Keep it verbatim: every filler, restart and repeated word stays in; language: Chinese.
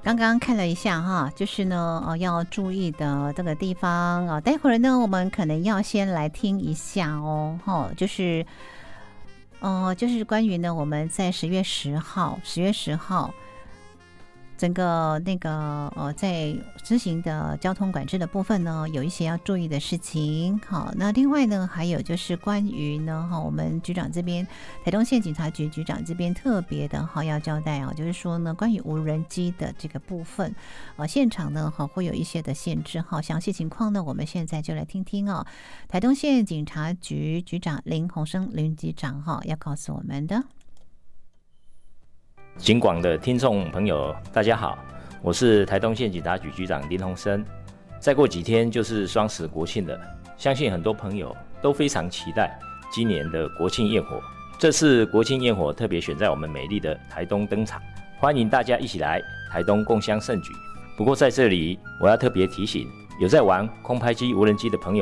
刚刚看了一下哈，就是呢，呃，要注意的这个地方啊，待会儿呢，我们可能要先来听一下哦，哈，就是，呃，就是关于呢，我们在十月十号，十月十号。整个那个呃，在执行的交通管制的部分呢，有一些要注意的事情。好，那另外呢，还有就是关于呢，哈，我们局长这边，台东县警察局局长这边特别的哈要交代啊，就是说呢，关于无人机的这个部分，呃，现场呢哈会有一些的限制哈，详细情况呢，我们现在就来听听啊，台东县警察局局长林鸿生林局长哈要告诉我们的。 警广的听众朋友，大家好，我是台东县警察局局长林鸿生。再过几天就是双十国庆了，相信很多朋友都非常期待今年的国庆焰火。这次国庆焰火特别选在我们美丽的台东登场，欢迎大家一起来台东共襄盛举。不过在这里，我要特别提醒有在玩空拍机、无人机的朋友。